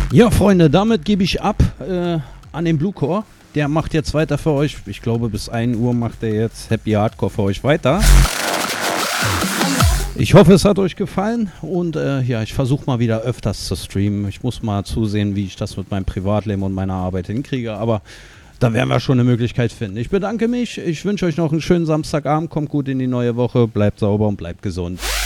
Ja, Freunde, damit gebe ich ab an den Bluecore. Der macht jetzt weiter für euch. Ich glaube, bis 1 Uhr macht er jetzt Happy Hardcore für euch weiter. Ich hoffe, es hat euch gefallen und ja, ich versuche mal wieder öfters zu streamen. Ich muss mal zusehen, wie ich das mit meinem Privatleben und meiner Arbeit hinkriege, aber da werden wir schon eine Möglichkeit finden. Ich bedanke mich, ich wünsche euch noch einen schönen Samstagabend, kommt gut in die neue Woche, bleibt sauber und bleibt gesund.